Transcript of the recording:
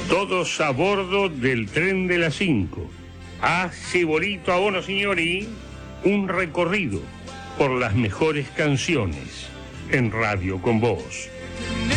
Todos a bordo del tren de las 5. A Cebolito Abono, signori, un recorrido por las mejores canciones en Radio con Vos.